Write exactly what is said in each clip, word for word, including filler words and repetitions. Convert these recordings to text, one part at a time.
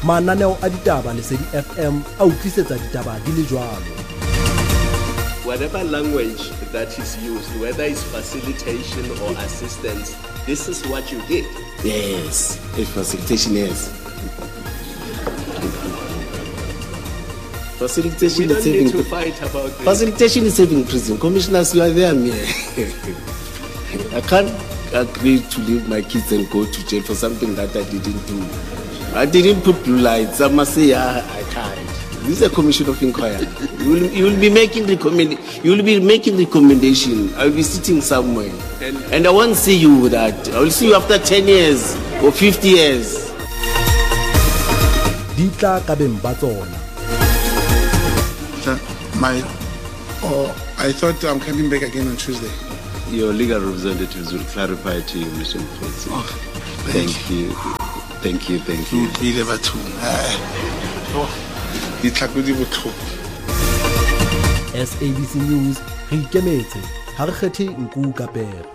mananeo a ditaba Lesedi F M a utlwisetsa ditaba di le jwalo. Whatever language that is used, whether it's facilitation or assistance, this is what you did. Yes, it's facilitation, yes. Facilitation we don't is saving. Need to fight about this. Facilitation is saving prison. Commissioners, you are there, me. I can't agree to leave my kids and go to jail for something that I didn't do. I didn't put blue lights. I must say, I, I can't. This is a commission of inquiry. You will, you will be making recommend. You will be making recommendation. I will be sitting somewhere, and, and I won't see you with that. I will see you after ten years or fifty years. Ditla kabeng ba tsona. My, oh, I thought I'm coming back again on Tuesday. Your legal representatives will clarify to you, Mister Mfutsi. Oh, thank, thank you. you. Thank you, thank you. S A B C News, re ikemetse, ha re kgethe nku ka pere.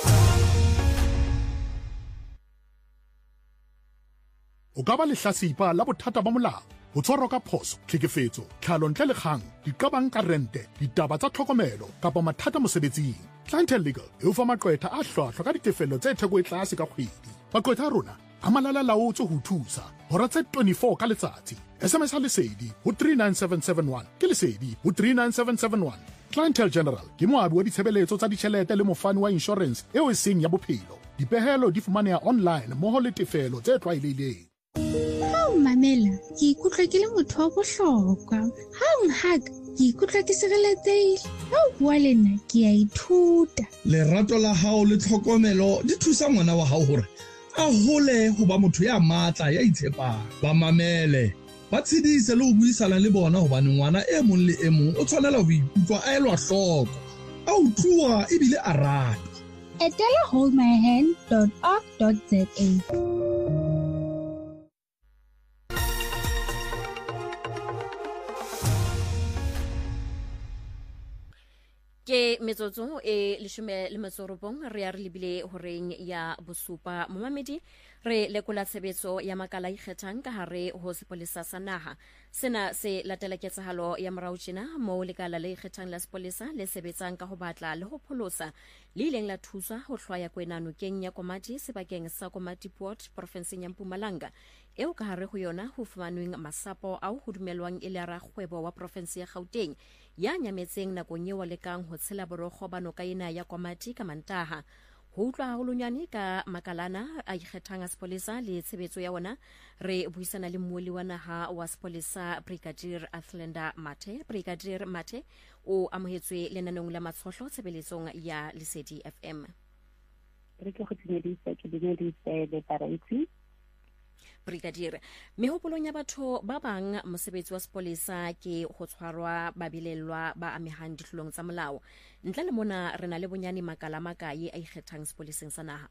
O ka ba lehlasipa la bothata ba molao, ho tshwarwa ka phoso, tlhekefetso, tlhalo ntle le kgang, diqabang ka rente, ditaba tsa tlhokomelo kapa mathata mosebetsing. Clientele Legal e o fa maqwetha a hlwahlwa ka ditefello tse theko e tlase ka kgwedi. Maqwetha a rona a malala laotswe ho thusa hora tse twenty-four ka letsatsi. S M S ha Lesedi ho three nine seven seven one ke Lesedi ho three nine seven seven one. Clientele General ke moabi wa ditshebeletso tsa ditjhelete le mofani wa insurance eo e seng ya bophelo. Dipehelo di fumaneha online mmoho le tefelo tse tlwaelehileng. Mamela, ke ikutlwa ke le motho wa bohlokwa. Ha o nhaka, ke ikutlwa ke sireletsehile. Ha o bua le nna, ke a ithuta. Lerato la hao le tlhokomelo di thusa ngwana wa hao hore a hole ho ba motho ya matla ya itshepang. Ba mamele, ba tshedise le ho buisana le bona hobane ngwana e mong le e mong o tshwanela ho ikutlwa a elwa hloko, a utlwa ebile a ratwa. Etela hold my hand dot org dot za. Ke metsotso e leshome le metsorobong re ya re lebile horeng ya bosupa momamedi re lekola tshebetso ya makala ikgethang ka hare ho sepolesa sa naha. Sena se latela ketsahalo ya morao tjena moo lekala le ikgethang la sepolesa le sebetsang ka ho batla le ho pholosa le ileng la thusa ho hlwaya kwenano keng ya Komati sebakeng sa Komati Port provinseng ya Mpumalanga eo ka hare ho yona ho fumanweng masapo ao ho dumelwang e le rakgwebo wa province ya Gauteng ya nyametseng nakong eo lekang ho tshela borokgo ba noka ena ya Komati ka Mantaha. Ho utlwa haholonyane ka makalana a ikgethang a sepolesa le tshebetso ya ona re buisana le mmueli wa naha wa sepolesa Brigadier Athlenda Mathe. Brigadier Mathe o amohetswe lenanong la matshohlo tshebeletsong ya Lesedi F M. Re ke go tshedisa ke dinedise le paraitsi. Brigadier, mehopolong ya batho ba bang mosebetsi wa sepolesa ke ho tshwarwa ba bilelwa ba amehang ditlolong tsa molao. Ntle le mona re na le bonyane makala makae a ikgethang sepoleseng sa naha.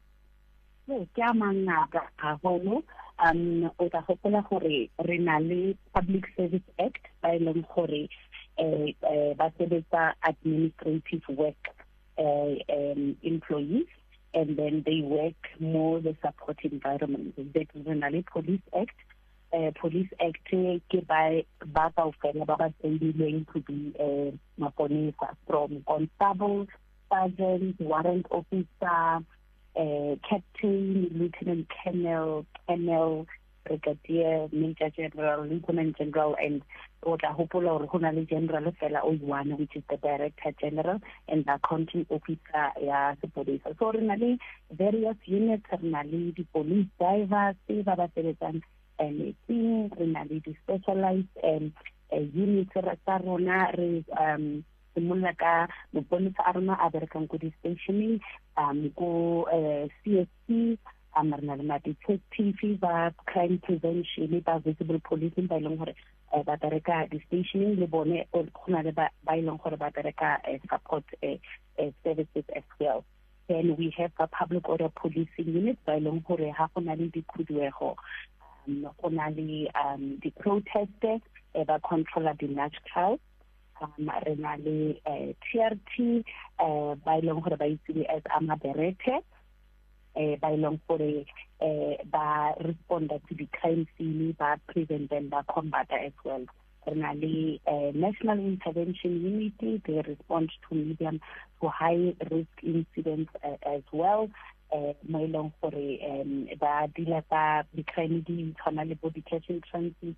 Le ke a mangata haholo um o tla hopola hore re na le Public Service Act ba ileng hore eh ba sebetsa administrative work eh um, employees, and then they work more the support environment. That is the Police Act. Uh, Police Act ke by ba kaofela ba ba tsebileng to be uh, maponesa, from constable, sergeant, warrant officer, uh, captain, lieutenant colonel, colonel, brigadier, major general, lieutenant general, and o tla hopola hore hona le general fela o one, which is the director general and the accounting officer ya sepolesa. So re na le various units, re na le di police divers ba ba sebetsang and re na le di specialized and units tsa rona re um simolla ka moponesa a rona a berekang ko di-stationing um ko C S P um re na le ma-detective ba crime prevention ba visible policing ba ileng hore ba bereka di-stationing le bone go na le ba ileng hore ba bereka support services as well. Then we have a public order policing unit ba ileng hore ha go na le dikhuduego go na le um di protesters ba controller di large crowd. Um, re na le T R T ba ileng hore ba itse as ama berete uh, ba ilong gore uh, ba respond to the crime scene, ba prevent them, ba combat as well. Finally, uh, National Intervention Unity, they respond to medium to high risk incidents uh, as well. Mo ilong gore um ba dila ka di crime di tshwana le body cash and transit,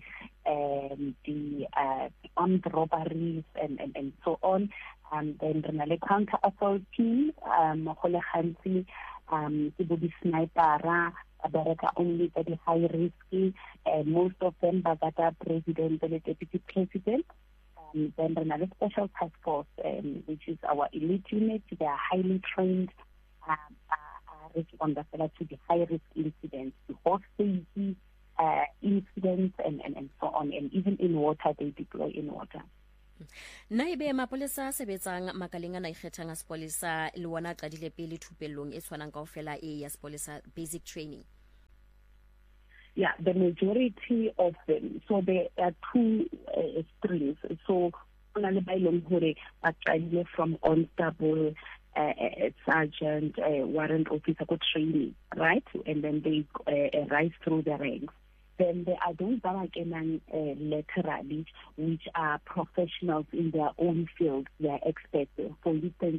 um the uh, armed robberies and, and and so on. And then re na le counter assault team um go le gantsi um ke bo di sniper bereka only at the high risk, uh, most of them ba gata president and deputy president. Um, then re na le special task force, um, which is our elite unit. They are highly trained um, uh, responder to the high risk incidents, the horse safety uh, incidents, and, and, and so on. And even in water, they deploy in water. Naibe mapolesa sebetsang makaleng a na ikgethang a sepolesa le wona qadile pele thupellong e tshwanang kaofela e ya sepolesa basic training. Yeah, the majority of them. So there are two uh, streams. So ona le ba ilong hore ba qadile from constable, Uh, uh, sergeant, uh, warrant officer go training, right? And then they uh, rise through the ranks. Then there are those that are getting uh, laterally, which are professionals in their own field. They are experts. For instance,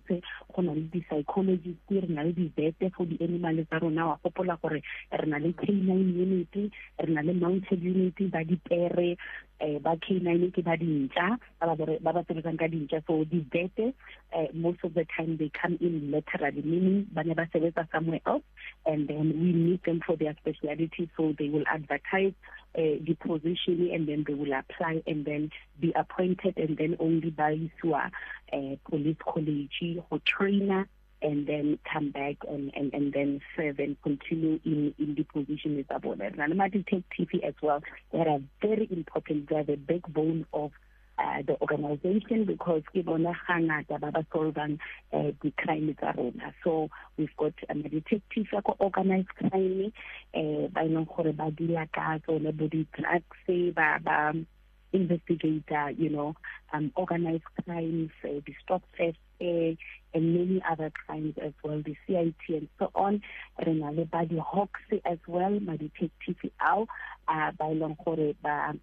the psychologists, the vet for the animals that are now a popular for a canine unity, a mounted unity, body pair, ba canine ke ba dinja ba ba tsebang ka dinja. So the vet uh, most of the time they come in laterally, meaning ba ne ba sebetsa somewhere else, and then we need them for their speciality, so they will advertise uh, the position and then they will apply and then be appointed, and then only by iswa uh, police college or trainer, and then come back and, and, and then serve and continue in, in the position with Abona. And my detective as well, they are very important. They are the backbone of uh, the organization, because Ibona Hangata Baba Solvan the crime is. So we've got a um, detective organized crime, by no Horebadilla Gas or Nebody Traxi, Baba investigator, you know, um, organized crimes, uh, the stop theft, uh, and many other crimes as well, the C I T and so on. Renale by the Hawks as well, my detective out uh, by Longhore by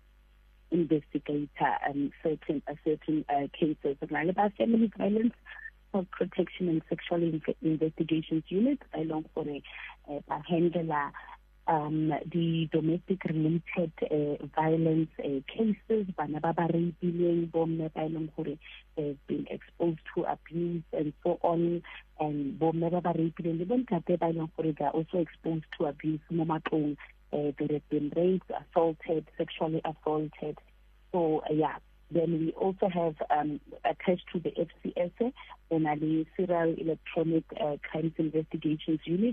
investigator and certain uh, certain uh, cases. Renale by family violence, child protection and sexual inv investigations unit by Longhore uh, by handler. Um, the domestic related uh, violence uh, cases, bana ba ba rapileng bomme ba ileng gore have been exposed to abuse and so on, and bomme ba ba rapileng le bontate ba ileng gore they are also exposed to abuse mo matlong, uh, they have been raped, assaulted, sexually assaulted. So uh, yeah. Then we also have um, attached to the F C S, then the Serial Electronic uh, Crimes Investigations Unit,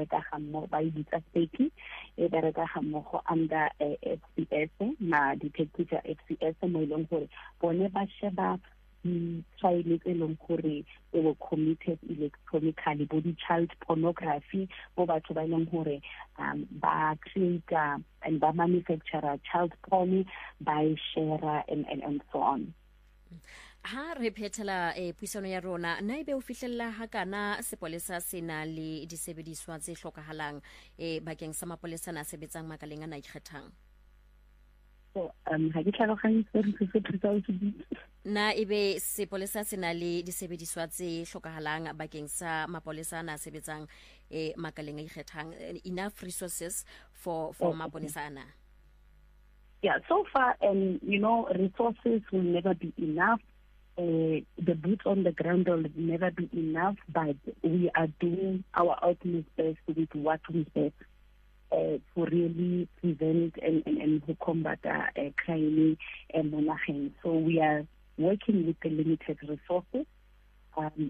by under uh, F C S, ma detective F C S, mo ilong gore bone ba sheba trials elong gore they were committed electronically, body child pornography, bo batho ba ilong gore um ba create uh, and ba manufacture child porn, by share and, and and so on. Ha re phethela e puisano ya rona na ibe o fihlella ha kana sepolesa sena le disebediswa tse hlokahalang e bakeng sa mapolesa na sebetsang makaleng a na ikgethang. So um ha ke tlhaloganye se re se thusa go na ibe sepolesa sena le disebediswa tse hlokahalang bakeng sa mapolesa na sebetsang e makaleng a ikgethang, enough resources for for mapolesa na. Yeah, so far, um, you know, resources will never be enough. Uh, the boots on the ground will never be enough, but we are doing our utmost best with what we have uh, to really prevent and, and, and to combat uh, uh, crime and monageng. So we are working with the limited resources. Um,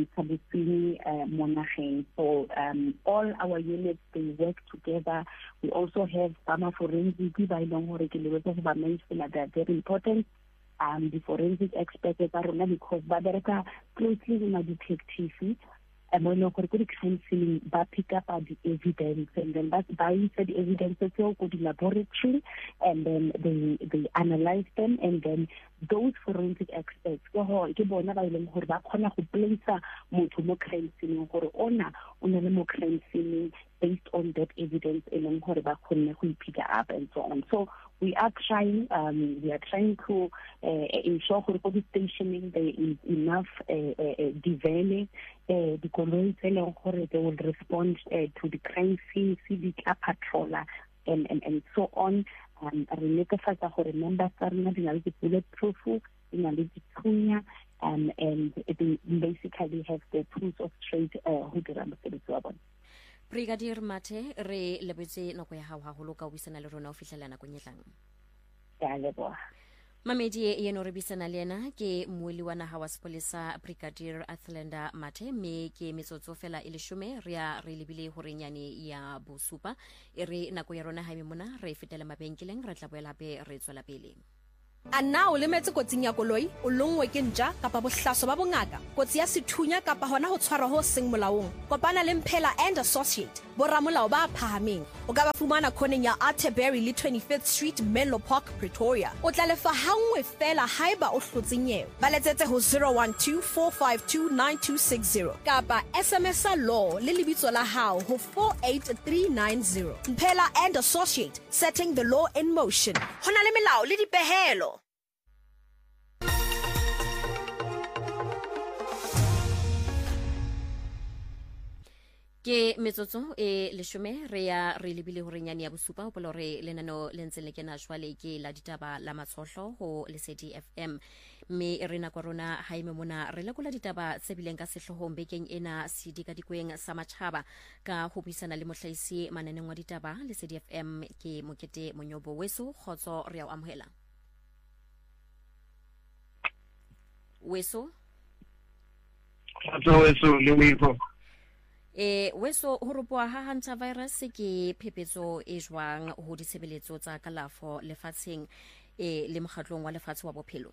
so um, all our units, they work together. We also have Pharma Forensic, they are very important. Um, the forensic experts, because they closely with my detective, and when you're crime scene, they pick up the evidence, and then that's by the evidence, they go to the laboratory, and then they they analyze them, and then those forensic experts go ho ke bona ba ileng gore ba khona go place motho mo crime scene gore ona ona le mo crime scene based on that evidence e leng gore ba khone go pick up and so on. So we are trying um we are trying to uh, ensure gore for the stationing there is enough uh, uh, development uh, the colleagues they will respond uh, to the crime scene, civic patroller, and, and, and so on. Um, re netefatsa gore members tsa rena di na le bulletproof, di na le dithunya, um, and they basically have the tools of trade uh, go dira mosebetsi wa bona. Brigadier Mathe, re lebetse nako ya hao haholo ka buisana le rona o fihlela nako nyetlang. Ya leboha. Mamedi yeno re bisana le ena ke moeli wa naha wa sepolesa Brigadier Athlenda Mathe, mme ke metsotso fela e leshome re ya re lebile hore nyane ya bosupa e re nako ya rona ha ime mona re fetela mabenkeleng re tla boela be re tswela pele. A na o lemetse kotsing ya koloi o longwe ke ntja kapa bohlaso ba bongaka kotsi ya sethunya kapa hona ho tshwarwa ho seng molaong kopana le Mphela and Associate boramolao ba phahameng o ka ba fumana khoneng ya Atterbury le twenty-fifth Street Menlo Park Pretoria o tla lefa hangwe fela haiba o hlotseng nyewe ba letsetse ho zero one two four five two nine two six zero kapa S M S a law le lebitso la hao ho four eight three nine zero. Mphela and Associate, setting the law in motion. Hona le melao le dipehelo. Ke metsotso e leshome re ya re lebile hore nyane ya bosupa o polo re lenano le ntse le kena jwale ke la ditaba la matshohlo ho Lesedi F M me re na korona haime mona re lekola ditaba tse bileng ka sehlohong bekeng ena sidika dikweng sa matjhaba ka ho buisana le mohlaisi mananeng wa ditaba Lesedi F M ke Mokete Monyobo weso khotso re ya o amohela weso khotso weso le wipo e weso ho ropoa ha hanta virus ke phepetso e jwang ho ditshebeletso tsa kalafo lefatsheng e le mokgatlong wa lefatshe wa bophelo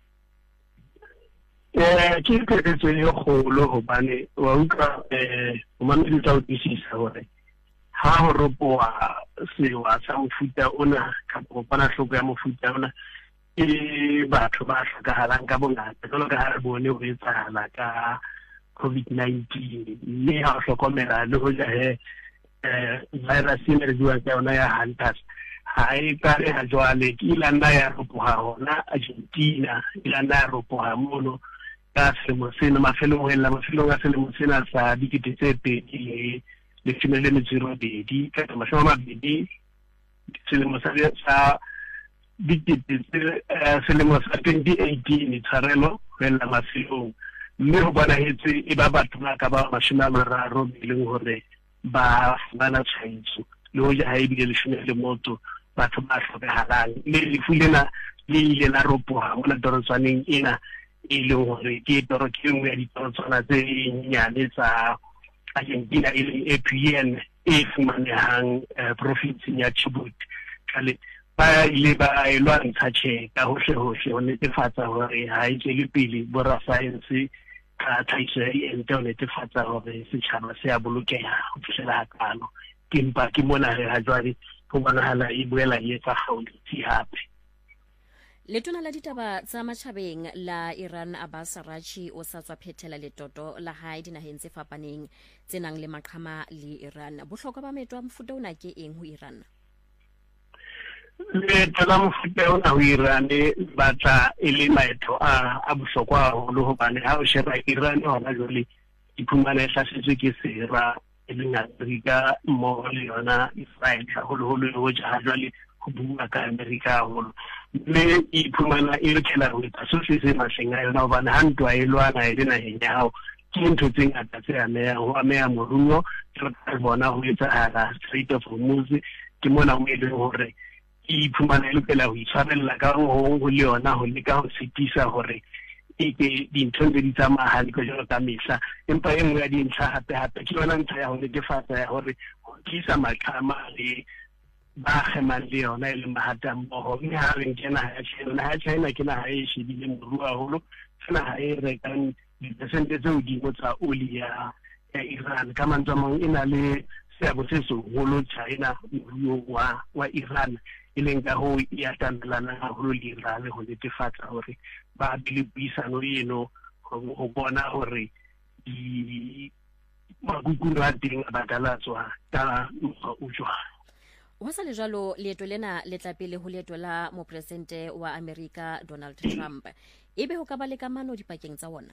eh ke phepetso e kgolo hobane wa utlwa eh o mamedi tsa utlwisisa hore ha ho ropoa sewa sa mofuta ona ka kopana hloko ya mofuta ona e batho ba hlokahalang ka bongata jalo ka ha re bone ho etsahala ka COVID nineteen mme ha hlokomela le ho jahe eh virus ena re bua ka yona ya hunters ha e ka re ha jwale ke ilana ya ropoha hona Argentina ilana ya ropoha mono ka selemo sena mafelong hela mafelong a selemo sena sa dikete tse pedi le tshimele le zero bedi ka mashoma mabedi selemo sa sa dikete tse selemo sa twenty eighteen tshwarelo hela mafelong mme ho bona hetse e ba batho ba ka ba mashome a mararo bileng hore ba fana tshwaetso le ho ja haebile le shome le motho batho ba hlokahalang le lefu lena le ile la ropoha mona torotswaneng ena e leng hore ke toro ke nngwe ya ditorotswana tse nyane tsa Argentina e leng A P N e fumanehang province ya Chubut kale ba ile ba elwa ntshache ka hohle hohle ho netefatsa hore ha e tsele pele bora science ka thaise e ente ho netefatsa hore setjhaba se a bolokeha ho fihlela hakalo ke mpa ke mona re ha jwale ho bonahala e boela e etsa gautsi hape. Letona la ditaba tsa matjhabeng la Iran Abbas Araghchi o sa tswa phethela letoto la hae dinaheng tse fapaneng tse nang le maqhama le Iran bohlokwa ba metwa mofuta ona ke eng ho Iran? Le tla mofuta ona ho Iran batla e le maetho a a bohlokwa haholo hobane ha o sheba Iran hona jwale iphumana e hlasetswe ke sera e leng Afrika mo le yona Israel haholo holo ho ja jwale ho bua ka America haholo mme iphumana e lokela ho etsa sohle se mahleng a yona hobane ha ntwa e lwana e le naheng ya hao ke ntho tse ngata tse ameha ho ameha moruo re bona ho etsahala Strait of Hormuz ke mona mo e leng hore iphumana e lokela ho itshwarella ka ho ho le yona ho leka ho sitisa hore e ke dintho tse di tsamaya le go jalo ka mehla empa e nngwe ya dintlha hape hape ke yona ntlha ya ho netefatsa ya hore ho tlisa maqhama le ba khemang le yona e le mahata mmoho mme ha re nkena ha China ha China ke na ha e shebile moruo haholo tsena ha e rekang dipersente tse hodimo tsa oli ya Iran ka mantswe a mang e na le seabo se seholo China moruo wa wa Iran e leng ka ho ya tandelana haholo le Iran ho netefatsa hore ba bile buisano eno ho bona hore di makukuno a teng a batalatswa ka mokgwa o jwalo. Ho sa le jalo leeto lena le tla pele ho leeto la mopresidente wa America Donald Trump. Ebe ho ka ba le kamano dipakeng tsa ona?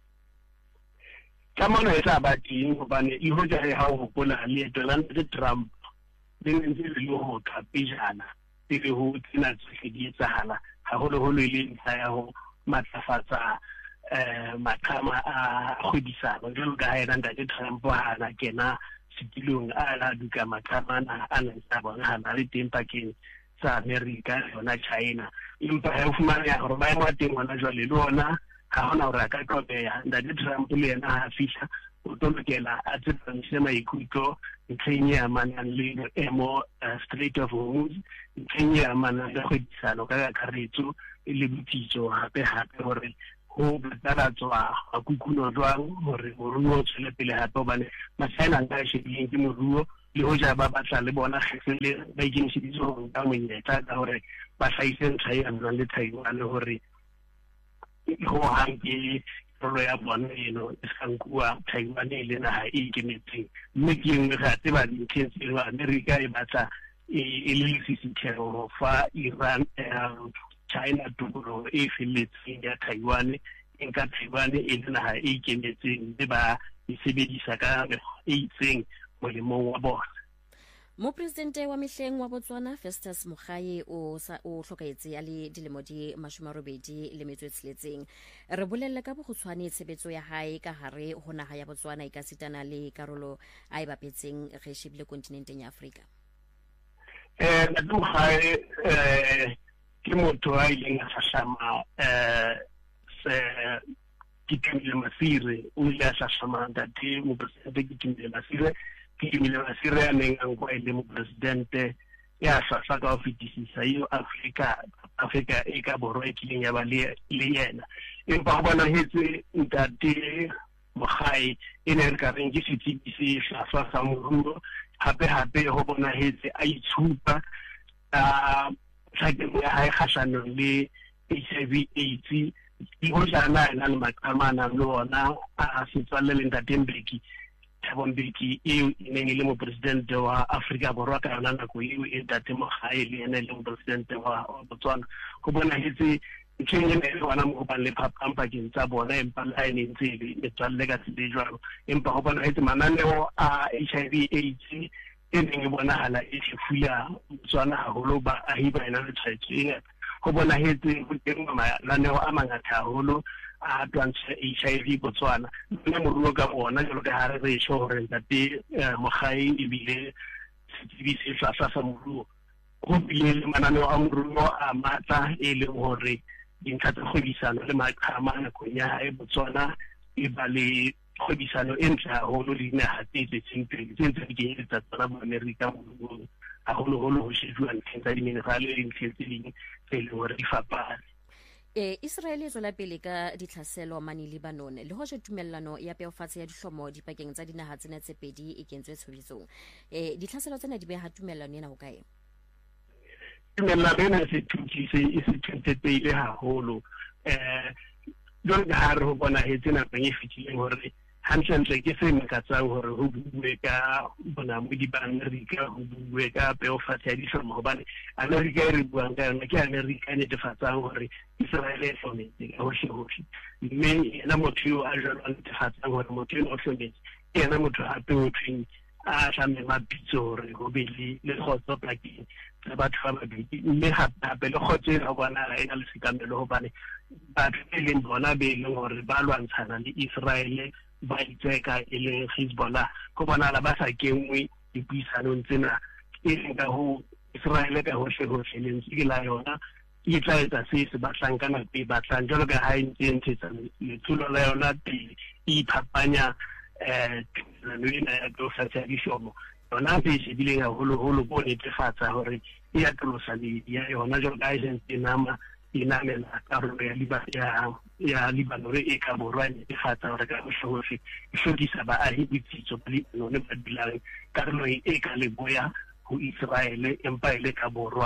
Kamano e tla ba teng hobane e hoja e ha ho hopola leeto la Trump le ntse le ho ka pejana pele ho tsena tsohle di etsahala haholoholo e le ntlha ya ho matlafatsa eh maqhama a kgwedisano jwalo ka ha ena ntate Trump hana kena setilong a la duka maqhama a nang sa bona hana le teng pakeng tsa America yona China empa ha o fumana ya hore ba mo teng hona jwale le ona ha hona hore ka qobeha ntate Trump le yena ha fihla o tolokela a tsepamisa maikutlo ntlheng ya manang le emo Strait of Hormuz ntlheng ya manang le kgwedisano ka kakaretso le botsitso hape hape hore ho batalatswa makukuno jwang hore moruo o tswele pele hape hobane Machina nka shebileng ke moruo le hoja ba batla le bona kgefele ba ikemiseditse ho nka monyetla ka hore ba hlahise ntlha e amanang le Taiwan hore ho hanke rolo ya bona eno e ska nkuwa Taiwan e le naha e ikemetseng mme ke nngwe ga tseba dintlheng tse ba America e batla e le lesisithero fa Iran China tokoro e felletseng ya Taiwan e nka Taiwan e le naha e ikemetseng le ba e sebedisa ka e itseng molemong wa bona. Mopresidente wa mehleng wa Botswana Festus Mogae o sa o hlokaetse ya le dilemo di mashome-robedi le metso e tsheletseng. Re bolelle ka bokgutshwane tshebetso ya hae ka hare ho naha ya Botswana e ka sitana le karolo a e bapetseng re shebile kontinenteng ya Afrika. Eh Mogae eh ke motho a ileng a hlahama eh se Kitimile Masire o ile a hlahama ntate mopresidente Kitimile Masire Kitimile Masire a neng a nkwa e le mopresidente ya hlahla ka ho fetisisa eo Afrika Afrika e ka borwa e kileng ya ba le yena empa ho bonahetse ntate Mogae e ne re ka reng ke setsebi se hlahla sa moruo hape hape ho bonahetse a itshupa a tlhakemo ya hae kgahlanong le H I V AIDS e ho jana ena le maqamana le ona a setswalle le ntate Mbeki Thabo Mbeki eo e neng e le mopresidente wa Afrika Borwa ka yona nako eo e ntate Mogae le ena le mopresidente wa Botswana ho bonahetse ntlheng ena e wana mo ba le phapang pakeng tsa bona empa le ha e ntse le metswalle ka tsebe jwalo empa ho bonahetse mananeo a H I V AIDS e neng e bonahala e fula Botswana haholo ba ahi ba ena le tshwaetso e ho bonahetse ho teng mananeo a mangata haholo a twantsha H I V Botswana mme moruo ka bona jalo ka hare re isho hore ntate Mogae e bile setsebi se hlahla sa moruo ho bile le mananeo a moruo a matla e leng hore dintlha tsa kgwebisano le maqhama nakong ya hae Botswana e ba le kgwebisano e ntle haholo le dinaha tse tseng pele tse ntse di kenyeletsa tsona bo America moruo haholoholo ho shejuwa ntlheng tsa diminerale le ntlheng tse ding tse leng hore di fapane. Eh Israel e tswela pele ka ditlhaselo mane Lebanon le hoje tumellano ya peofatse ya dihlomo dipakeng tsa dinaha tsena tse pedi e kentswe tshebetsong. Eh ditlhaselo tsena di beha tumellano ena ho kae? Tumellano ena se thutsitse e se thutsetse haholo eh jwale ha re ho bona hetse nakong e fetileng hore hantle ke se makatsang hore ho bue ka bona mo di ba America ho bue ka peofatse ya dihlomo hobane America e re buang ka yona ke America e netefatsang hore Israel e hlometse ka hohle hohle mme ena motho yo a jwalo a netefatsang hore motho yo o hlometse ena motho hape o thweng a hlame mabitso hore ho be le kgotso pakeng tsa batho ba babedi mme hape le kgotso e bona e na le sekamelo hobane batho e leng bona be leng hore ba lwantshana le Israel ba itseka e leng Hezbollah ko bona la ba sa kenngwe dipuisanong tsena e leng ka ho Israel ka hohle hohle le ntse la yona e tla etsa se se batlang ka nako e batlang jwalo ka ha e ntse ntshetsa letsholo la yona pele e iphapanya eh tumellano ya peofatse ya dihlomo yona e shebileng haholoholo bo netefatsa hore e atolosa ledi ya yona jwalo ka ha e ntse nama inamela karolo ya liba ya ya Lebanon e ka borwa netefatsa hore ka hohle e hlokisa baahi botsitso ba Lebanon ba dulang karolo e ka leboya ho Israel empa ile ka borwa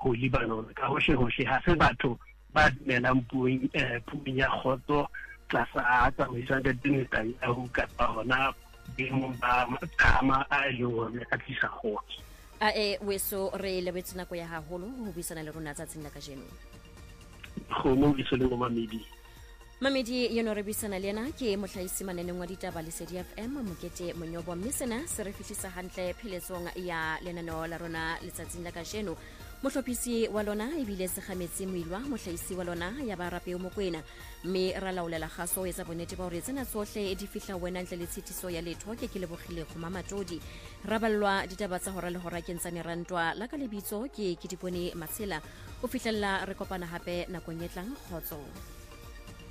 ho Lebanon ka hohle hohle ha se batho ba dumelang puong puong ya khotso tlasa tsamaiso ya Netanyahu kapa hona beng ba matama a leng hore a tlisa khotso. a e weso re lebetse nako ya haholo ho buisana le rona tsatsing la kajeno. Go mo itse le mo mamedi mamedi yeno re buisana le yena ke mohlaisi maneneng wa ditaba Lesedi F M Mokete Monyobo, mme sena se re fihlisa hantle pheletsong ya lenaneo la rona letsatsing la kajeno. Mohlophisi wa lona e bile Segametse Moilwa, mohlaisi wa lona ya ba Rapeo Mokoena, mme ra laolela kgaso etsa bonnete ba hore tsena tsohle di fihla wena ntle le tshitiso ya letho. Ke ke lebogile go Mamatodi ra ballwa ditaba tsa hora le hora ke ntsane rantwa la ka lebitso ke ke dipone Matsela o fihlella re kopana hape nakong e tlang. Khotso.